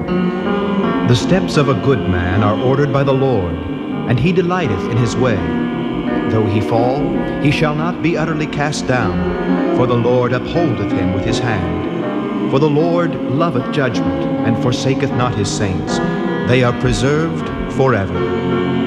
The steps of a good man are ordered by the Lord, and he delighteth in his way. Though he fall, he shall not be utterly cast down, for the Lord upholdeth him with his hand. For the Lord loveth judgment, and forsaketh not his saints. They are preserved forever.